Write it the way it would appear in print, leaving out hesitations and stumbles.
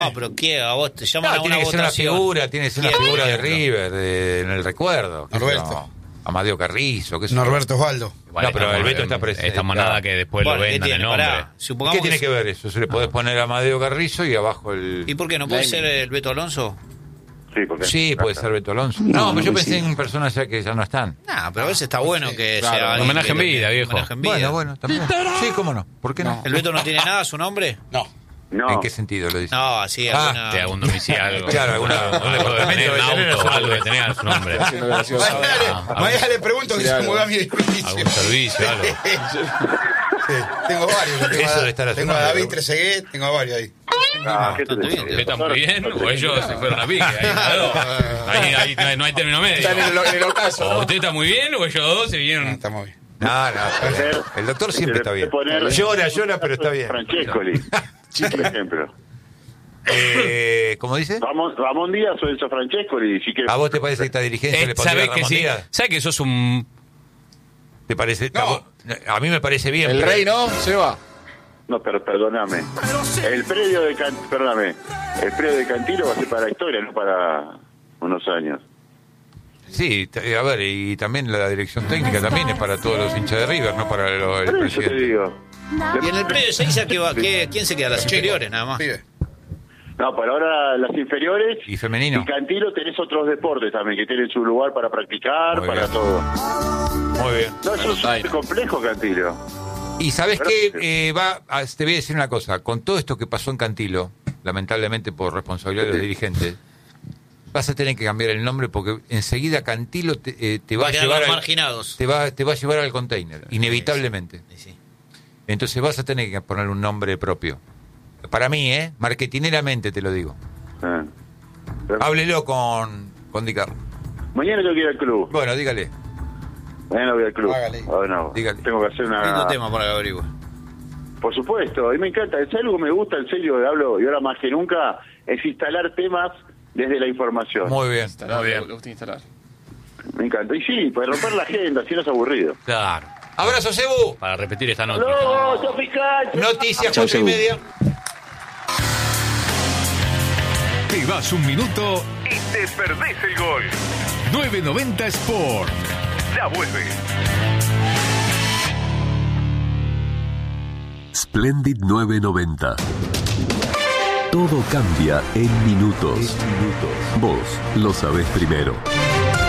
No, pero ¿qué? A vos te llaman a una tiene que ser una votación. figura, tiene que ser una ¿Quién, figura por de ejemplo? River, en el recuerdo. Norberto. Amadeo Carrizo, qué sé yo. Norberto Osvaldo. Igual No, pero estamos- el veto está presente. Estamos nada que después Bueno, lo ¿qué vendan el tiene? nombre. Pará, supongamos ¿Qué tiene que ver eso? Se le podés poner a Amadeo Carrizo y abajo el... ¿Y por qué no puede ser el Beto Alonso? Sí, porque Sí, puede ser Beto Alonso. No, pero yo pensé en personas ya que ya no están. Nah, pero a veces está bueno que claro, sea un alguien homenaje que en lo- vida, viejo. homenaje en vida. Bueno, también. Sí, cómo no. ¿Por qué no? ¿El Beto no tiene nada su nombre? No. No. ¿En qué sentido lo dice? No, así Ah, alguna... Te hago un domicilio, algo. Claro, un departamento, debe un tener auto, su algo que tenga su nombre. Haciendo gracioso. Mañana le pregunto que se mueva mi edificio. Algún servicio, algo. Sí, tengo varios. Yo tengo, Eso de estar tengo a haciendo- David Trezeguet, tengo a varios ahí. Ah, ¿qué te Bastante digo? bien. ¿Está muy bien? O ellos se fueron a pique. Ahí no hay término medio. Está en el ocaso, O ¿no? usted está muy bien o ellos dos se vinieron. Estamos bien. No, está bien. El doctor siempre está bien. Llora, pero está bien. Francescoli, por ejemplo. ¿Cómo dice? Ramón Díaz o Enzo Francescoli, si quieres. ¿A vos te parece que esta dirigencia le pondría ¿Sabe a que Ramón sí? Díaz? ¿Sabe que sos un... ¿Te parece? No. A mí me parece bien. El pero- rey, ¿no? Se va. No, pero perdóname. El predio de Cantilo va a ser para la historia, no para unos años. Sí, a ver, y también la dirección técnica también es para todos los hinchas de River, no para el Por eso te presidente. digo. Y en el predio de Seiza, ¿quién se queda? Las inferiores, nada más. Pibe. No, por ahora las inferiores Y femenino. y Cantilo tenés otros deportes también que tienen su lugar para practicar, Muy para bien. todo. Muy bien. No, eso es súper complejo, Cantilo. Y sabes Pero- que te voy a decir una cosa, con todo esto que pasó en Cantilo, lamentablemente por responsabilidad de los dirigentes, vas a tener que cambiar el nombre porque enseguida Cantilo te va Va a a quedar llevar los al, marginados. te va a llevar al container, inevitablemente. Sí. Entonces vas a tener que poner un nombre propio. Para mí, marketineramente te lo digo. Ah. Háblelo con Di Carlo. Mañana tengo que ir al club. Bueno, dígale. Mañana voy al club. Hágale. Bueno, Dígale. tengo que hacer Lindo una... tema para que averigüe. Por supuesto, a mí me encanta. Es algo que me gusta, en serio, hablo, y ahora más que nunca, es instalar temas desde la información. Muy bien. Muy bien. Lo gusta instalar. Me encanta. Y sí, para romper la agenda, si no es aburrido. Claro. Abrazo, Cebu. Para repetir esta nota. ¡No, Tropical! Noticias Chau, 4:30. Te vas un minuto y te perdés el gol. 990 Sport. Ya vuelve. Splendid 990. Todo cambia en minutos. Vos lo sabés primero.